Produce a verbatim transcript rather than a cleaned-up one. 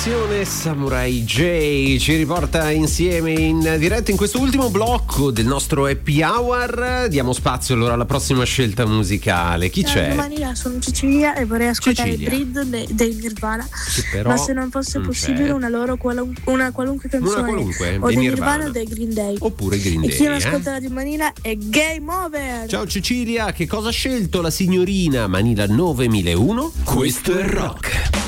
Attenzione, Samurai J ci riporta insieme in diretta in questo ultimo blocco del nostro happy hour. Diamo spazio allora alla prossima scelta musicale. Chi Ciao, c'è? Domani sono Cecilia e vorrei ascoltare Cecilia. Breed de- dei Nirvana, Sì, però ma se non fosse non possibile c'è. una loro qualun- una qualunque canzone Una qualunque, o dei dei Nirvana. Nirvana o dei Green Day. Oppure Green E Day, chi non eh? ascolta la di Manila è Game Over. Ciao Cecilia, che cosa ha scelto la signorina Manila novemilauno? Questo è rock.